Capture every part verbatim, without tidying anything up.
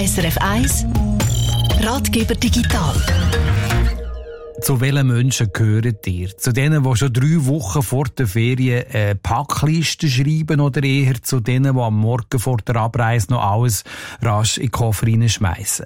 S R F eins Ratgeber digital. Zu welchen Menschen gehört ihr? Zu denen, die schon drei Wochen vor der Ferien eine Packliste schreiben, oder eher zu denen, die am Morgen vor der Abreise noch alles rasch in den Koffer reinschmeissen?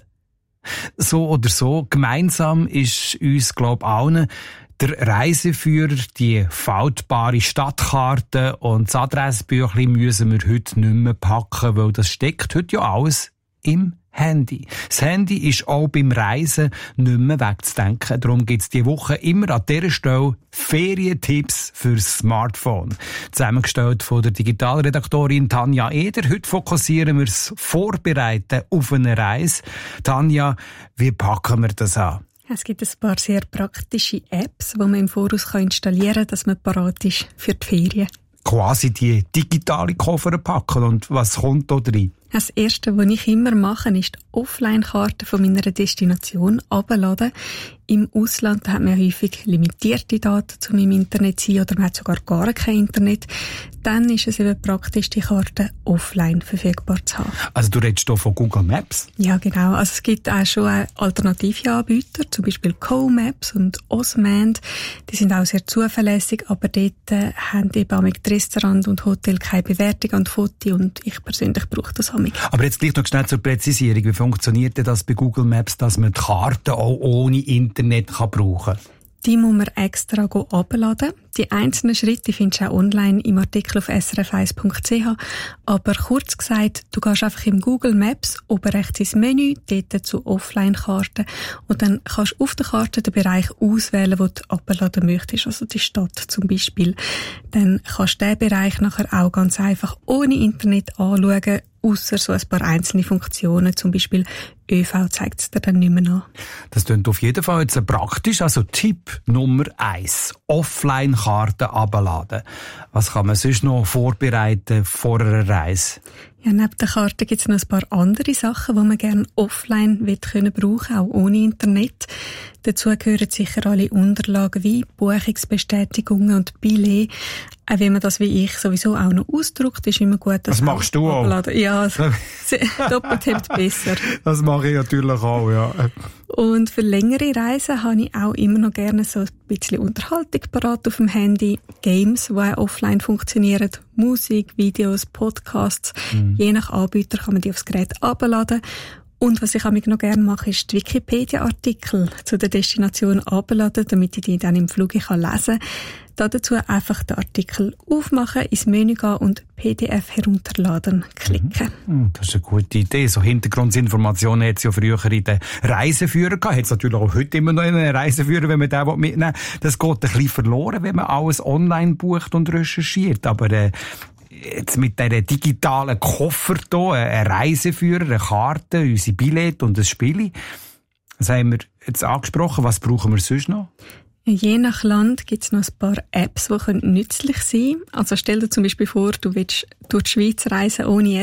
So oder so, gemeinsam ist uns, glaube ich, allen der Reiseführer, die faltbare Stadtkarte und das Adressbüchlein müssen wir heute nicht mehr packen, weil das steckt heute ja alles im Handy. Das Handy ist auch beim Reisen nicht mehr wegzudenken. Darum gibt es diese Woche immer an dieser Stelle Ferientipps fürs Smartphone. Zusammengestellt von der Digitalredaktorin Tanja Eder. Heute fokussieren wir das Vorbereiten auf eine Reise. Tanja, wie packen wir das an? Es gibt ein paar sehr praktische Apps, die man im Voraus installieren kann, dass man parat ist für die Ferien. Quasi die digitale Koffer packen. Und was kommt da drin? Das Erste, was ich immer mache, ist die Offline-Karte von meiner Destination herunterladen. Im Ausland hat man häufig limitierte Daten zu meinem Internet sein oder man hat sogar gar kein Internet. Dann ist es eben praktisch, die Karte offline verfügbar zu haben. Also du redest hier von Google Maps? Ja, genau. Also es gibt auch schon alternative Anbieter, zum Beispiel Co-Maps und Osmand. Die sind auch sehr zuverlässig, aber dort äh, haben eben auch mit Restaurant und Hotel keine Bewertung an Fotos und ich persönlich brauche das auch. Aber jetzt gleich noch schnell zur Präzisierung. Wie funktioniert denn das bei Google Maps, dass man die Karte auch ohne Internet kann brauchen kann? Die muss man extra herunterladen. Die einzelnen Schritte findest du auch online im Artikel auf s r f eins punkt c h. Aber kurz gesagt, du gehst einfach im Google Maps oben rechts ins Menü, dort zu Offline-Karten und dann kannst du auf der Karte den Bereich auswählen, wo du abladen möchtest, also die Stadt zum Beispiel. Dann kannst du diesen Bereich nachher auch ganz einfach ohne Internet anschauen, ausser so ein paar einzelne Funktionen, zum Beispiel ÖV zeigt es dir dann nicht mehr an. Das klingt auf jeden Fall jetzt praktisch. Also Tipp Nummer eins. Offline-Karten abladen. Was kann man sonst noch vorbereiten vor einer Reise? Ja, neben der Karte gibt es noch ein paar andere Sachen, die man gerne offline will können brauchen, auch ohne Internet. Dazu gehören sicher alle Unterlagen wie Buchungsbestätigungen und Billets. Auch wenn man das wie ich sowieso auch noch ausdruckt, ist immer gut. Das machst du auch? Abladen. Ja, doppelt hebt besser. Das mache ich natürlich auch, ja. Und für längere Reisen habe ich auch immer noch gerne so ein bisschen Unterhaltung parat auf dem Handy. Games, die auch offline funktionieren. Musik, Videos, Podcasts. Mhm. Je nach Anbieter kann man die aufs Gerät abladen. Und was ich auch noch gerne mache, ist die Wikipedia-Artikel zu der Destination abladen, damit ich die dann im Flug lesen kann. Dazu einfach den Artikel aufmachen, ins Menü gehen und P D F herunterladen klicken. Mhm. Das ist eine gute Idee. So Hintergrundinformationen hat es ja früher in den Reiseführern gehabt. Hat es natürlich auch heute immer noch einen Reiseführer, wenn man den mitnehmen will. Das geht ein bisschen verloren, wenn man alles online bucht und recherchiert. Aber äh, jetzt mit dieser digitalen Koffer hier, ein Reiseführer, eine Karte, unsere Billette und ein Spiel. Das haben wir jetzt angesprochen. Was brauchen wir sonst noch? Je nach Land gibt es noch ein paar Apps, die nützlich sein können. Also stell dir zum Beispiel vor, du willst durch die Schweiz reisen ohne